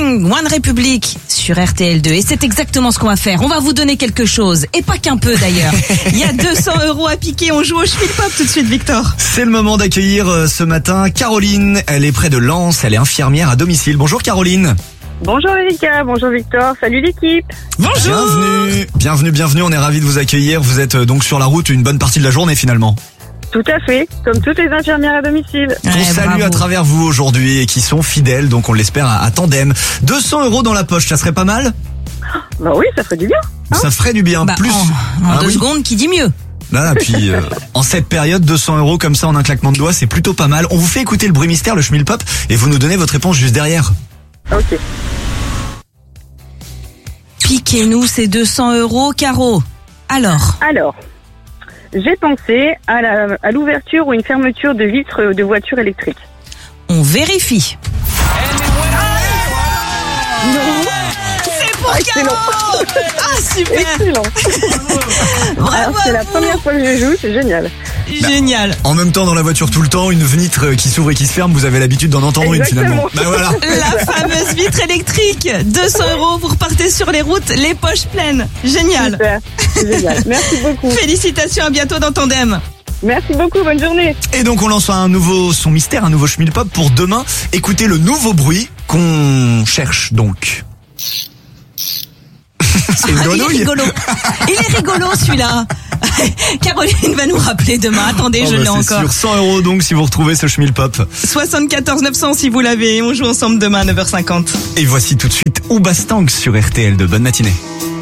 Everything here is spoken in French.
Featuring One Republic sur RTL2. Et c'est exactement ce qu'on va faire. On va vous donner quelque chose. Et pas qu'un peu d'ailleurs. Il y a 200 € à piquer. On joue au Schmilpop tout de suite, Victor. C'est le moment d'accueillir ce matin Caroline. Elle est près de Lens. Elle est infirmière à domicile. Bonjour Caroline. Bonjour Erika, bonjour Victor, salut l'équipe. Bonjour. Bienvenue. On est ravis de vous accueillir. Vous êtes donc sur la route une bonne partie de la journée finalement. Tout à fait, comme toutes les infirmières à domicile. On salue à travers vous aujourd'hui et qui sont fidèles, donc on l'espère à Tandem. 200 € dans la poche, ça serait pas mal? Bah oui, ça ferait du bien. Ça ferait du bien, plus. En 2 secondes, qui dit mieux? Puis en cette période, 200 € comme ça en un claquement de doigts, c'est plutôt pas mal. On vous fait écouter le bruit mystère, le Schmilpop, et vous nous donnez votre réponse juste derrière. Ok. Piquez-nous ces 200 €, Caro. Alors, j'ai pensé à l'ouverture ou une fermeture de vitres de voitures électriques. on vérifie. C'est pour Excellent. Caro. Ah, super. Excellent. Bravo Alors, c'est à la vous. première fois que je joue, c'est génial. Génial. En même temps, dans la voiture tout le temps, une vitre qui s'ouvre et qui se ferme, vous avez l'habitude d'en entendre Exactement. une finalement. Voilà. La fameuse vitre électrique. 200 €, vous repartez sur les routes, les poches pleines. Génial. Super, c'est génial. Merci beaucoup. Félicitations, à bientôt dans Tandem. Merci beaucoup, bonne journée. Et donc on lance un nouveau son mystère, un nouveau Schmilpop pour demain. Écoutez le nouveau bruit qu'on cherche donc. C'est une Il est grenouille. rigolo. Il est rigolo celui-là. Caroline va nous rappeler demain. Attendez, je l'ai C'est encore. sur 100 € donc si vous retrouvez ce Schmilpop. 74 900 si vous l'avez. On joue ensemble demain à 9h50. Et voici tout de suite Oubastang sur RTL. De bonne matinée.